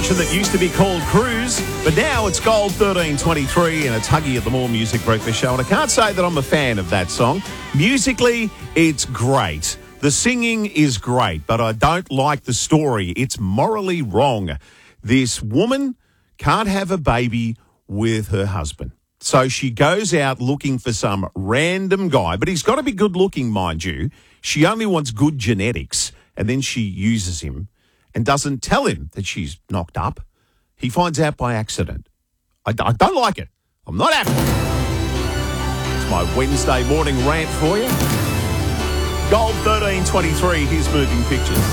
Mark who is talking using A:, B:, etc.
A: station that used to be called Cruise, but now it's Gold 1323 and it's Huggy at the More Music Breakfast Show. And I can't say that I'm a fan of that song. Musically, it's great. The singing is great, but I don't like the story. It's morally wrong. This woman can't have a baby with her husband. So she goes out looking for some random guy, but he's got to be good looking, mind you. She only wants good genetics, and then she uses him and doesn't tell him that she's knocked up. He finds out by accident. I don't like it. I'm not happy. It's my Wednesday morning rant for you. Gold 1323, here's Moving Pictures.